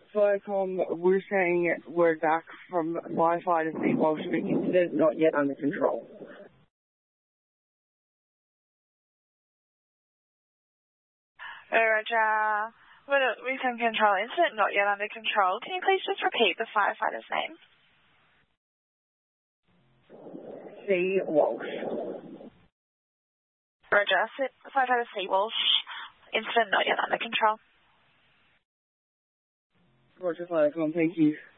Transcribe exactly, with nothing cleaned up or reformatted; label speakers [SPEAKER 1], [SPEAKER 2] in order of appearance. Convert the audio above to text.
[SPEAKER 1] Firecom, we're saying we're back from firefighter Steve Walsh, incident not yet under control.
[SPEAKER 2] Roger. We can control incident not yet under control. Can you please just repeat the firefighter's name?
[SPEAKER 1] C. Walsh.
[SPEAKER 2] Roger. Firefighter C. Walsh. Incident not yet under control.
[SPEAKER 1] Roger, Firecom, thank you.